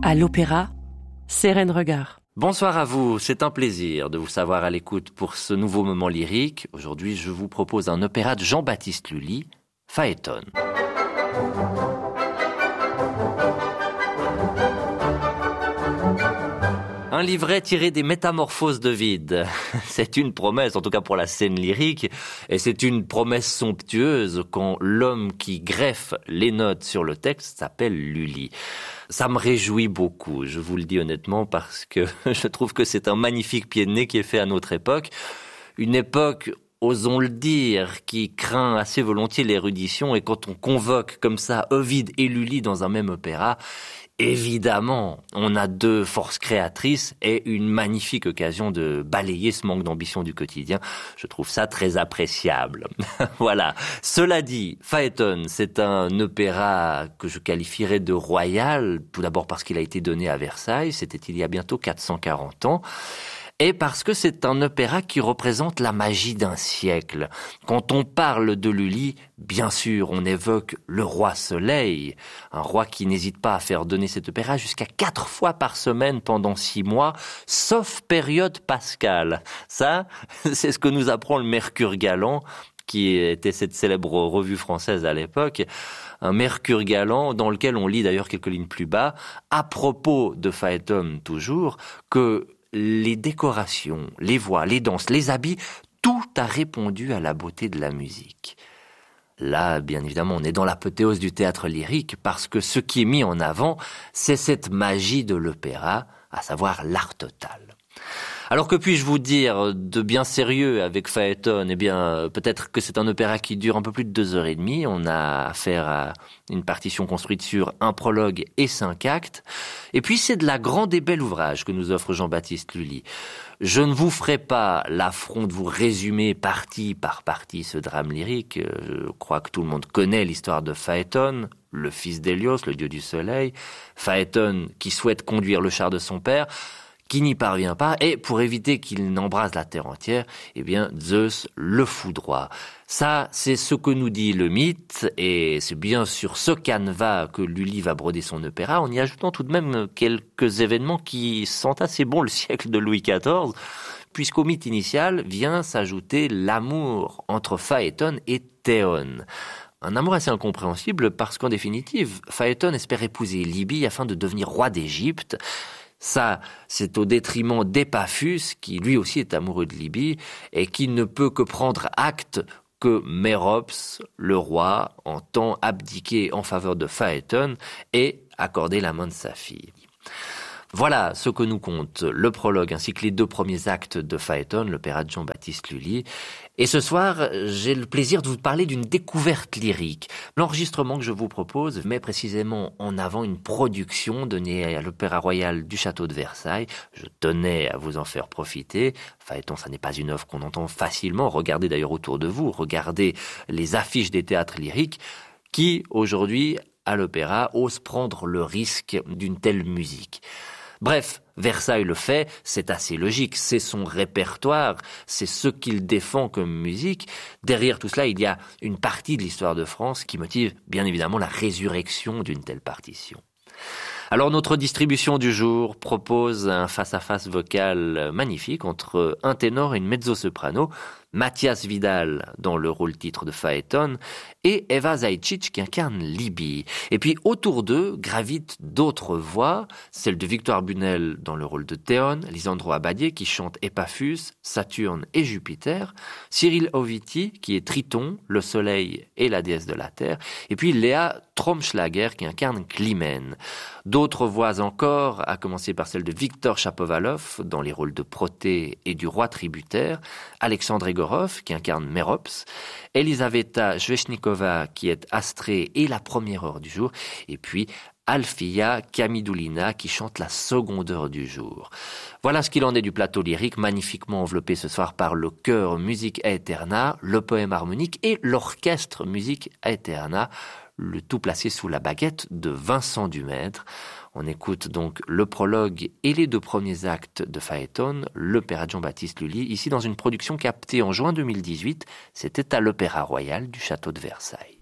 À l'opéra, Sérène Regard. Bonsoir à vous, c'est un plaisir de vous savoir à l'écoute pour ce nouveau moment lyrique. Aujourd'hui, je vous propose un opéra de Jean-Baptiste Lully, Phaéton. Un livret tiré des Métamorphoses d'Ovide. C'est une promesse, en tout cas pour la scène lyrique, et c'est une promesse somptueuse quand l'homme qui greffe les notes sur le texte s'appelle Lully. Ça me réjouit beaucoup, je vous le dis honnêtement, parce que je trouve que c'est un magnifique pied de nez qui est fait à notre époque. Une époque, osons le dire, qui craint assez volontiers l'érudition, et quand on convoque comme ça Ovide et Lully dans un même opéra, évidemment, on a deux forces créatrices et une magnifique occasion de balayer ce manque d'ambition du quotidien. Je trouve ça très appréciable. Voilà. Cela dit, Phaéton, c'est un opéra que je qualifierais de royal, tout d'abord parce qu'il a été donné à Versailles, c'était il y a bientôt 440 ans. Et parce que c'est un opéra qui représente la magie d'un siècle. Quand on parle de Lully, bien sûr, on évoque le roi Soleil, un roi qui n'hésite pas à faire donner cet opéra jusqu'à 4 fois par semaine pendant 6 mois, sauf période pascale. Ça, c'est ce que nous apprend le Mercure galant, qui était cette célèbre revue française à l'époque, un Mercure galant dans lequel on lit d'ailleurs quelques lignes plus bas, à propos de Phaéton toujours, que les décorations, les voix, les danses, les habits, tout a répondu à la beauté de la musique. Là, bien évidemment, on est dans l'apothéose du théâtre lyrique parce que ce qui est mis en avant, c'est cette magie de l'opéra, à savoir l'art total. Alors que puis-je vous dire de bien sérieux avec Phaéton? Eh bien, peut-être que c'est un opéra qui dure un peu plus de 2h30. On a affaire à une partition construite sur un prologue et 5 actes. Et puis, c'est de la grande et belle ouvrage que nous offre Jean-Baptiste Lully. Je ne vous ferai pas l'affront de vous résumer partie par partie ce drame lyrique. Je crois que tout le monde connaît l'histoire de Phaéton, le fils d'Hélios, le dieu du soleil. Phaéton qui souhaite conduire le char de son père, qui n'y parvient pas, et pour éviter qu'il n'embrase la terre entière, eh bien, Zeus le foudroie. Ça, c'est ce que nous dit le mythe, et c'est bien sur ce canevas que Lully va broder son opéra, en y ajoutant tout de même quelques événements qui sentent assez bon le siècle de Louis XIV, puisqu'au mythe initial vient s'ajouter l'amour entre Phaéton et Théon. Un amour assez incompréhensible parce qu'en définitive, Phaéton espère épouser Libye afin de devenir roi d'Égypte. Ça, c'est au détriment d'Épaphus, qui lui aussi est amoureux de Libye, et qui ne peut que prendre acte que Mérops, le roi, entend abdiquer en faveur de Phaéton et accorder la main de sa fille. Voilà ce que nous compte le prologue ainsi que les 2 premiers actes de Phaéton, l'opéra de Jean-Baptiste Lully. Et ce soir, j'ai le plaisir de vous parler d'une découverte lyrique. L'enregistrement que je vous propose met précisément en avant une production donnée à l'Opéra Royal du Château de Versailles. Je tenais à vous en faire profiter. Phaéton, ça n'est pas une œuvre qu'on entend facilement. Regardez d'ailleurs autour de vous, regardez les affiches des théâtres lyriques qui, aujourd'hui, à l'opéra, osent prendre le risque d'une telle musique. Bref, Versailles le fait, c'est assez logique, c'est son répertoire, c'est ce qu'il défend comme musique. Derrière tout cela, il y a une partie de l'histoire de France qui motive bien évidemment la résurrection d'une telle partition. Alors notre distribution du jour propose un face-à-face vocal magnifique entre un ténor et une mezzo-soprano, Mathias Vidal dans le rôle titre de Phaéton et Eva Zajcic qui incarne Libye. Et puis autour d'eux gravitent d'autres voix, celle de Victoire Bunel dans le rôle de Théon, Lisandro Abadier qui chante Épaphus, Saturne et Jupiter, Cyril Oviti qui est Triton, le soleil et la déesse de la terre, et puis Léa Tromschlager qui incarne Climène. D'autres voix encore, à commencer par celle de Victor Chapovalov dans les rôles de Protée et du roi tributaire, Alexandre Egorov qui incarne Mérops, Elisaveta Sveshnikova qui est Astrée et la première heure du jour, et puis Alfia Kamidoulina qui chante la seconde heure du jour. Voilà ce qu'il en est du plateau lyrique, magnifiquement enveloppé ce soir par le chœur Music Aeterna, le poème harmonique et l'orchestre Music Aeterna, le tout placé sous la baguette de Vincent Dumaître. On écoute donc le prologue et les 2 premiers actes de Phaéton, l'opéra de Jean-Baptiste Lully, ici dans une production captée en juin 2018, c'était à l'Opéra Royal du Château de Versailles.